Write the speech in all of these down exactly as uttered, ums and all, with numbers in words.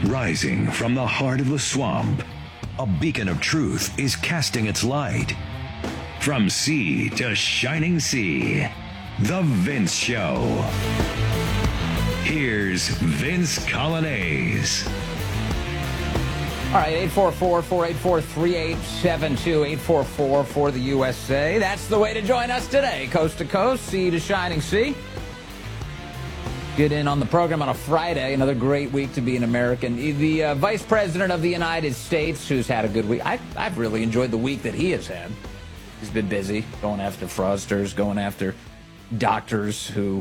Rising from the heart of the swamp, a beacon of truth is casting its light. From sea to shining sea, The Vince Show. Here's Vince Coglianese. All right, eight four four, four eight four, three eight seven two, eight four four for the U S A. That's the way to join us today, coast to coast, sea to shining sea. Get in on the program on a Friday, another great week to be an American. The uh, Vice President of the United States, who's had a good week. I, I've really enjoyed the week that he has had. He's been busy going after fraudsters, going after doctors who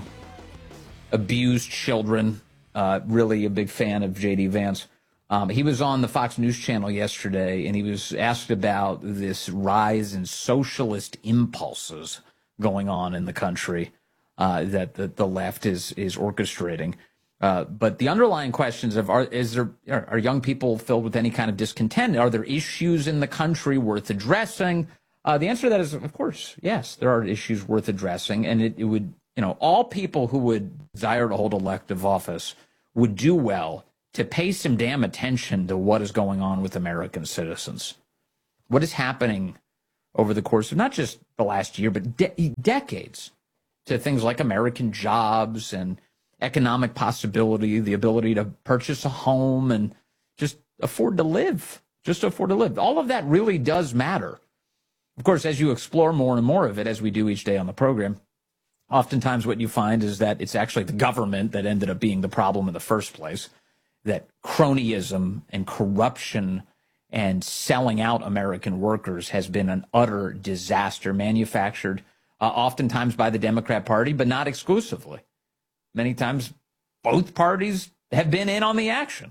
abused children. Uh, really a big fan of J D. Vance. Um, he was on the Fox News Channel yesterday, and he was asked about this rise in socialist impulses going on in the country. Uh, that the, the left is is orchestrating, uh, but the underlying questions of are is there are, are young people filled with any kind of discontent? Are there issues in the country worth addressing? Uh, the answer to that is, of course, yes. There are issues worth addressing, and it, it would you know all people who would desire to hold elective office would do well to pay some damn attention to what is going on with American citizens, what is happening over the course of not just the last year but de- decades. To things like American jobs and economic possibility, the ability to purchase a home and just afford to live, just afford to live. All of that really does matter. Of course, as you explore more and more of it, as we do each day on the program, oftentimes what you find is that it's actually the government that ended up being the problem in the first place, that cronyism and corruption and selling out American workers has been an utter disaster, manufactured Uh, oftentimes by the Democrat Party, but not exclusively. Many times, both parties have been in on the action,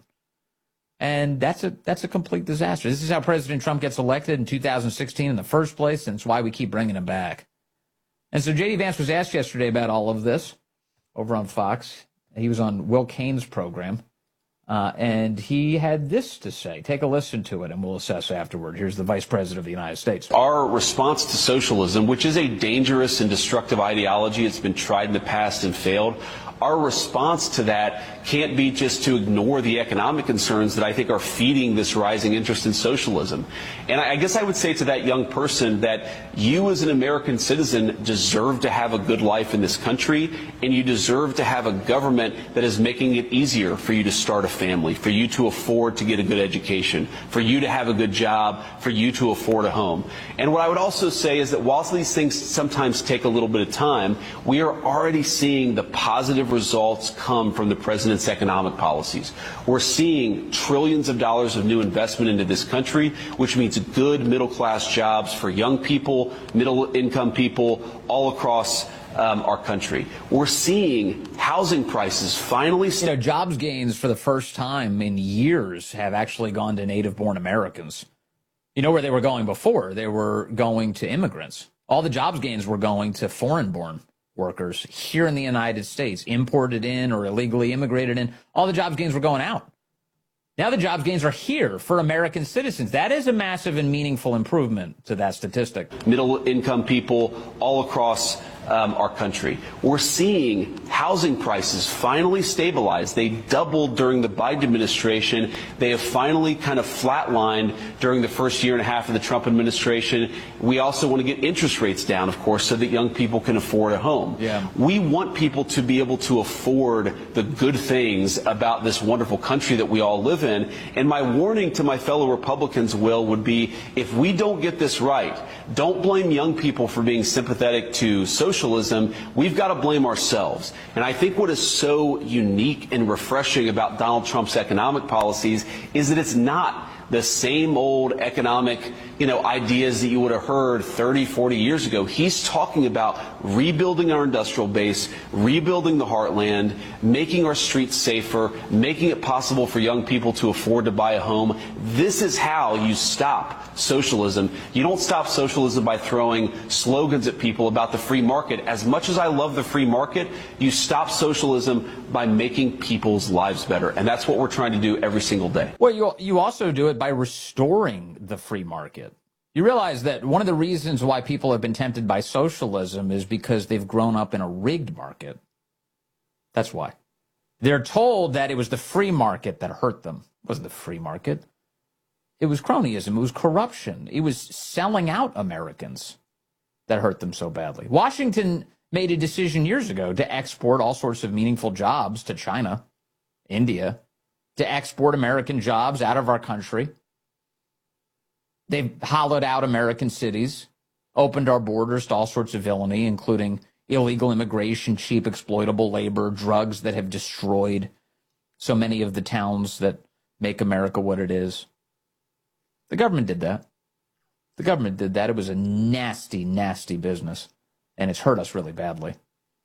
and that's a that's a complete disaster. This is how President Trump gets elected in two thousand sixteen in the first place, and it's why we keep bringing him back. And so J D. Vance was asked yesterday about all of this over on Fox. He was on Will Cain's program, uh, and he had this to say. Take a listen to it, and we'll assess afterward. Here's the Vice President of the United States. Our response to socialism, which is a dangerous and destructive ideology, it's been tried in the past and failed. Our response to that can't be just to ignore the economic concerns that I think are feeding this rising interest in socialism. And I guess I would say to that young person that you as an American citizen deserve to have a good life in this country, and you deserve to have a government that is making it easier for you to start a family, for you to afford to get a good education, for you to have a good job, for you to afford a home. And what I would also say is that whilst these things sometimes take a little bit of time, we are already seeing the positive results come from the president's economic policies. We're seeing trillions of dollars of new investment into this country, which means good middle-class jobs for young people, middle-income people all across um, our country. We're seeing housing prices finally... You know, jobs gains for the first time in years have actually gone to native-born Americans. You know where they were going before? They were going to immigrants. All the jobs gains were going to foreign-born workers here in the United States, imported in or illegally immigrated in. All the jobs gains were going out. Now the jobs gains are here for American citizens. That is a massive and meaningful improvement to that statistic. Middle income people all across um, our country. We're seeing housing prices finally stabilize. They doubled during the Biden administration. They have finally kind of flatlined during the first year and a half of the Trump administration. We also want to get interest rates down, of course, so that young people can afford a home. Yeah. We want people to be able to afford the good things about this wonderful country that we all live in. And my warning to my fellow Republicans, Will, would be if we don't get this right, don't blame young people for being sympathetic to socialism. We've got to blame ourselves. And I think what is so unique and refreshing about Donald Trump's economic policies is that it's not the same old economic, you know, ideas that you would have heard thirty, forty years ago. He's talking about rebuilding our industrial base, rebuilding the heartland, making our streets safer, making it possible for young people to afford to buy a home. This is how you stop socialism. You don't stop socialism by throwing slogans at people about the free market. As much as I love the free market, you stop socialism by making people's lives better. And that's what we're trying to do every single day. Well, you, you also do it by restoring the free market. You realize that one of the reasons why people have been tempted by socialism is because they've grown up in a rigged market. That's why. They're told that it was the free market that hurt them. It wasn't the free market. It was cronyism. It was corruption. It was selling out Americans that hurt them so badly. Washington made a decision years ago to export all sorts of meaningful jobs to China, India, to export American jobs out of our country. They've hollowed out American cities, opened our borders to all sorts of villainy, including illegal immigration, cheap exploitable labor, drugs that have destroyed so many of the towns that make America what it is. The government did that. The government did that. It was a nasty, nasty business, and it's hurt us really badly.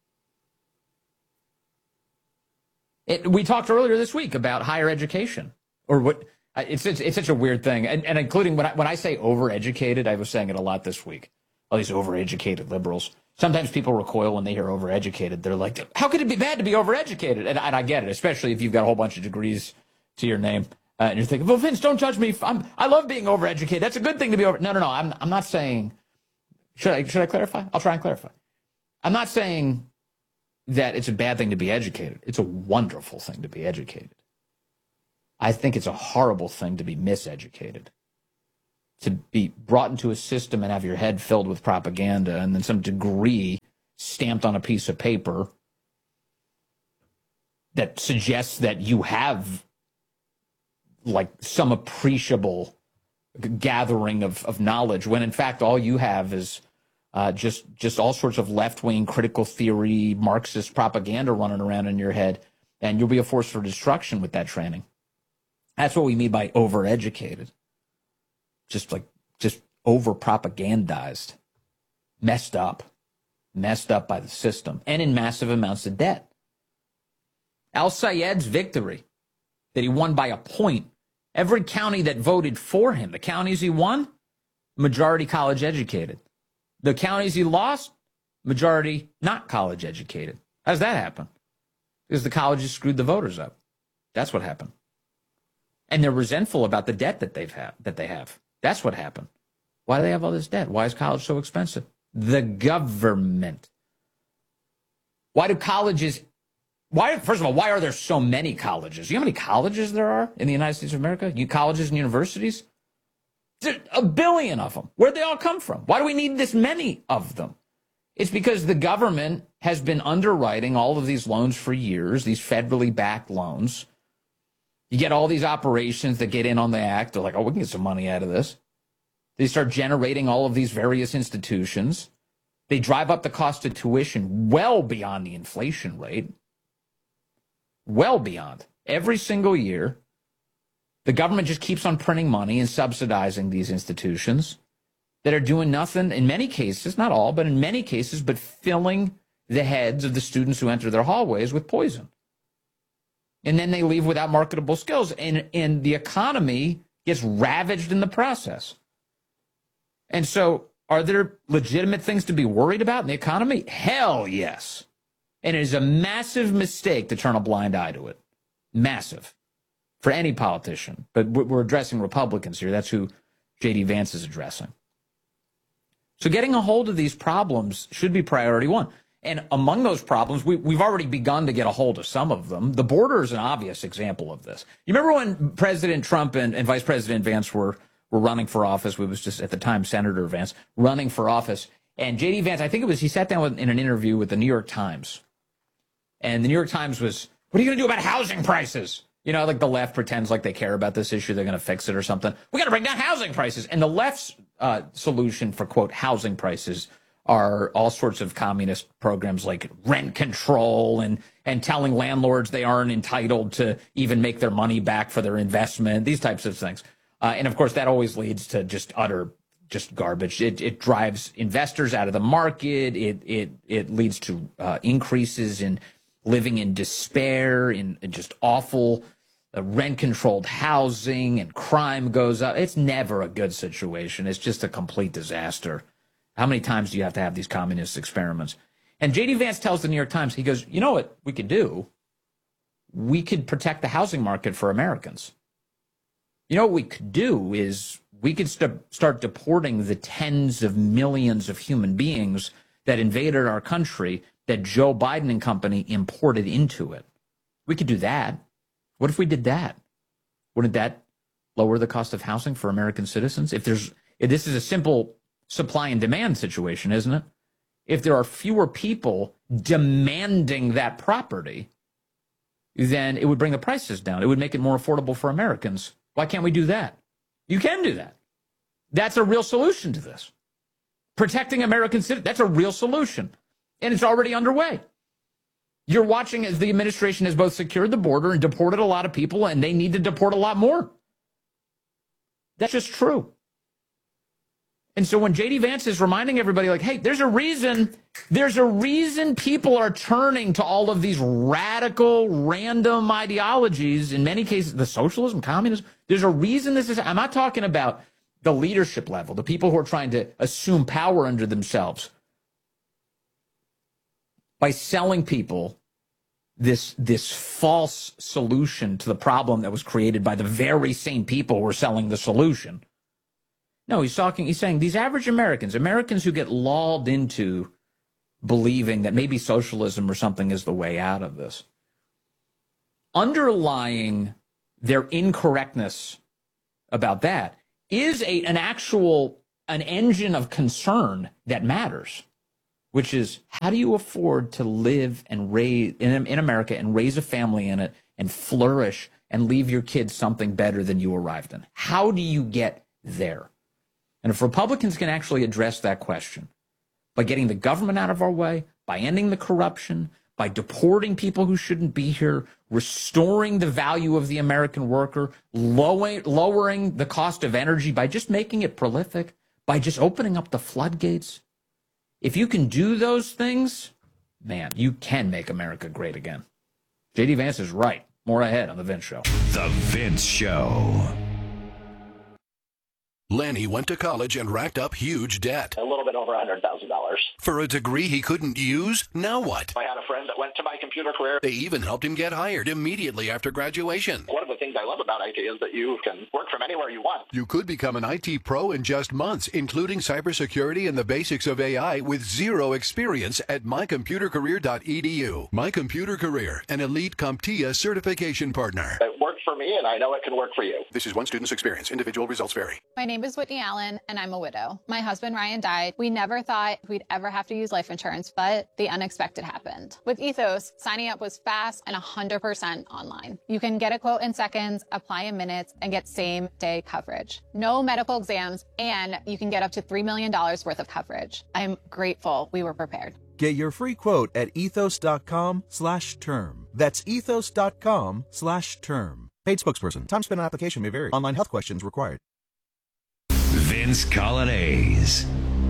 It, we talked earlier this week about higher education, or what it's it's, it's such a weird thing, and, and including when I, when I say overeducated, I was saying it a lot this week. All these overeducated liberals. Sometimes people recoil when they hear overeducated. They're like, how could it be bad to be overeducated? And, and I get it, especially if you've got a whole bunch of degrees to your name. Uh, and you're thinking, well, Vince, don't judge me. I'm, I love being overeducated. That's a good thing to be over. No, no, no. I'm, I'm not saying. Should I, should I clarify? I'll try and clarify. I'm not saying that it's a bad thing to be educated. It's a wonderful thing to be educated. I think it's a horrible thing to be miseducated. To be brought into a system and have your head filled with propaganda and then some degree stamped on a piece of paper that suggests that you have like some appreciable gathering of, of knowledge, when in fact all you have is uh, just just all sorts of left-wing critical theory, Marxist propaganda running around in your head, and you'll be a force for destruction with that training. That's what we mean by overeducated. Just like, just over-propagandized, messed up, messed up by the system, and in massive amounts of debt. Al-Sayed's victory, that he won by a point, every county that voted for him, the counties he won, majority college educated. The counties he lost, majority not college educated. How does that happen? Because the colleges screwed the voters up. That's what happened. And they're resentful about the debt that they've had, that they have. That's what happened. Why do they have all this debt? Why is college so expensive? The government. Why do colleges, why, first of all, why are there so many colleges? You know how many colleges there are in the United States of America? You colleges and universities? There's a billion of them. Where'd they all come from? Why do we need this many of them? It's because the government has been underwriting all of these loans for years, these federally backed loans. You get all these operations that get in on the act. They're like, oh, we can get some money out of this. They start generating all of these various institutions. They drive up the cost of tuition well beyond the inflation rate. Well beyond. Every single year, the government just keeps on printing money and subsidizing these institutions that are doing nothing, in many cases, not all, but in many cases, but filling the heads of the students who enter their hallways with poison. And then they leave without marketable skills, and, and the economy gets ravaged in the process. And so, are there legitimate things to be worried about in the economy? Hell yes. And it is a massive mistake to turn a blind eye to it. Massive. For any politician. But we're addressing Republicans here. That's who J D Vance is addressing. So getting a hold of these problems should be priority one. And among those problems, we, we've already begun to get a hold of some of them. The border is an obvious example of this. You remember when President Trump and, and Vice President Vance were, were running for office? We was just, at the time, Senator Vance, running for office. And J D Vance, I think it was, he sat down with, in an interview with the New York Times. And the New York Times was, what are you going to do about housing prices? You know, like the left pretends like they care about this issue. They're going to fix it or something. We got to bring down housing prices. And the left's uh, solution for, quote, housing prices are all sorts of communist programs like rent control and, and telling landlords they aren't entitled to even make their money back for their investment, these types of things. Uh, and, of course, that always leads to just utter just garbage. It, it drives investors out of the market. It, it, it leads to uh, increases in living in despair, in, in just awful uh, rent-controlled housing, and crime goes up. It's never a good situation. It's just a complete disaster. How many times do you have to have these communist experiments? And J D Vance tells the New York Times, he goes, you know what we could do? We could protect the housing market for Americans. You know what we could do is we could st- start deporting the tens of millions of human beings that invaded our country that Joe Biden and company imported into it. We could do that. What if we did that? Wouldn't that lower the cost of housing for American citizens? If there's, if this is a simple supply and demand situation, isn't it? If there are fewer people demanding that property, then it would bring the prices down. It would make it more affordable for Americans. Why can't we do that? You can do that. That's a real solution to this. Protecting American citizens, that's a real solution. And it's already underway. You're watching as the administration has both secured the border and deported a lot of people, and they need to deport a lot more. That's just true. And so when J D Vance is reminding everybody, like, hey, there's a reason, there's a reason people are turning to all of these radical, random ideologies, in many cases, the socialism, communism, there's a reason this is, I'm not talking about the leadership level, the people who are trying to assume power under themselves by selling people this, this false solution to the problem that was created by the very same people who are selling the solution. No, he's talking, he's saying these average Americans, Americans who get lulled into believing that maybe socialism or something is the way out of this. Underlying their incorrectness about that is a, an actual, an engine of concern that matters, which is how do you afford to live and raise in, in America and raise a family in it and flourish and leave your kids something better than you arrived in? How do you get there? And if Republicans can actually address that question by getting the government out of our way, by ending the corruption, by deporting people who shouldn't be here, restoring the value of the American worker, lowering, lowering the cost of energy by just making it prolific, by just opening up the floodgates. If you can do those things, man, you can make America great again. J D Vance is right. More ahead on The Vince Show. The Vince Show. Lenny went to college and racked up huge debt. A little bit over one hundred thousand dollars. For a degree he couldn't use? Now what? I had a friend that went to My Computer Career. They even helped him get hired immediately after graduation. One of the things I love about I T is that you can work from anywhere you want. You could become an I T pro in just months, including cybersecurity and the basics of A I with zero experience at my computer career dot e d u. My Computer Career, an elite CompTIA certification partner. It worked for me, and I know it can work for you. This is one student's experience. Individual results vary. My name is Whitney Allen, and I'm a widow. My husband, Ryan, died. We never thought we'd ever have to use life insurance, but the unexpected happened. With Ethos, signing up was fast and one hundred percent online. You can get a quote in seconds, apply in minutes, and get same-day coverage. No medical exams, and you can get up to three million dollars worth of coverage. I'm grateful we were prepared. Get your free quote at ethos.com slash term. That's ethos.com slash term. Paid spokesperson. Time spent on application may vary. Online health questions required. Vince Coglianese.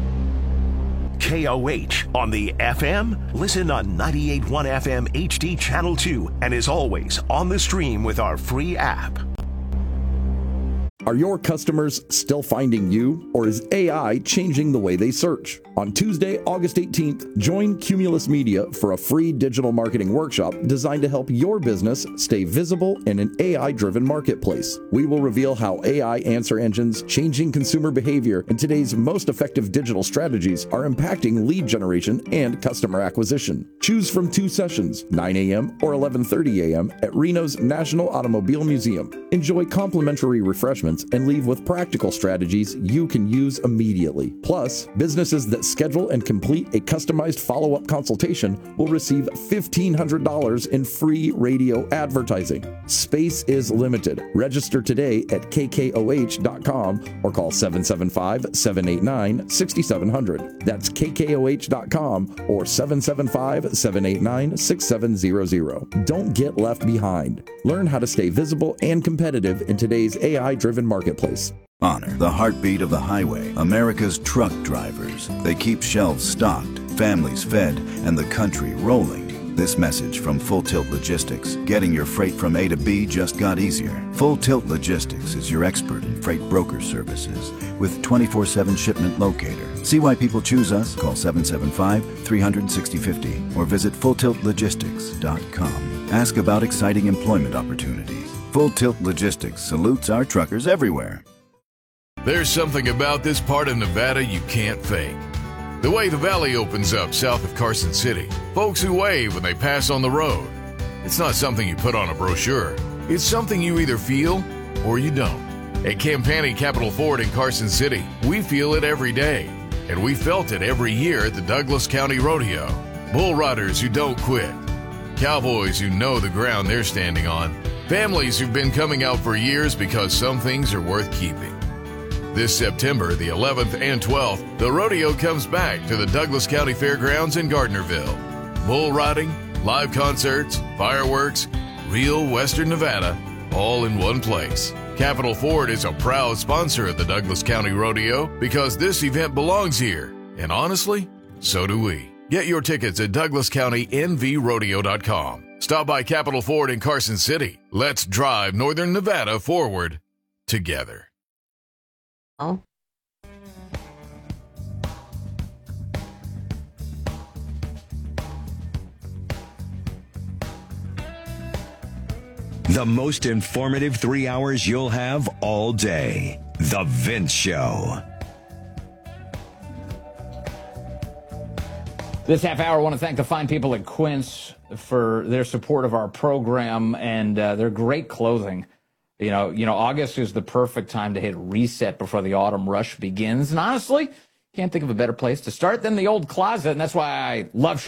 K O H on the F M. Listen on ninety-eight point one F M H D Channel two, and as always, on the stream with our free app. Are your customers still finding you, or is A I changing the way they search? On Tuesday, August eighteenth, join Cumulus Media for a free digital marketing workshop designed to help your business stay visible in an A I-driven marketplace. We will reveal how A I answer engines, changing consumer behavior, and today's most effective digital strategies are impacting lead generation and customer acquisition. Choose from two sessions, nine a.m. or eleven thirty a.m. at Reno's National Automobile Museum. Enjoy complimentary refreshments and leave with practical strategies you can use immediately. Plus, businesses that schedule and complete a customized follow-up consultation will receive fifteen hundred dollars in free radio advertising. Space is limited. Register today at k k o h dot com or call seven seven five, seven eight nine, six seven zero zero. That's k k o h dot com or seven seven five, seven eight nine, six seven zero zero. Don't get left behind. Learn how to stay visible and competitive in today's A I-driven marketplace. Honor, the heartbeat of the highway, America's truck drivers. They keep shelves stocked, families fed, and the country rolling. This message from Full Tilt Logistics. Getting your freight from A to B just got easier. Full Tilt Logistics is your expert in freight broker services with twenty-four seven shipment locator. See why people choose us? Call seven seven five, three six zero five zero or visit full tilt logistics dot com. Ask about exciting employment opportunities. Full Tilt Logistics salutes our truckers everywhere. There's something about this part of Nevada you can't fake. The way the valley opens up south of Carson City, folks who wave when they pass on the road, It's not something you put on a brochure. It's something you either feel or you don't. At Campani Capital Ford in Carson City, we feel it every day. And we felt it every year at the Douglas County Rodeo. Bull riders who don't quit. Cowboys who know the ground they're standing on. Families who've been coming out for years because some things are worth keeping. This September, the eleventh and twelfth, the rodeo comes back to the Douglas County Fairgrounds in Gardnerville. Bull riding, live concerts, fireworks, real Western Nevada, all in one place. Capital Ford is a proud sponsor of the Douglas County Rodeo because this event belongs here. And honestly, so do we. Get your tickets at douglas county n v rodeo dot com. Stop by Capital Ford in Carson City. Let's drive Northern Nevada forward together. Oh. The most informative three hours you'll have all day. The Vince Show. This half hour, I want to thank the fine people at Quince for their support of our program and uh, their great clothing. You know, you know, August is the perfect time to hit reset before the autumn rush begins. And honestly, can't think of a better place to start than the old closet. And that's why I love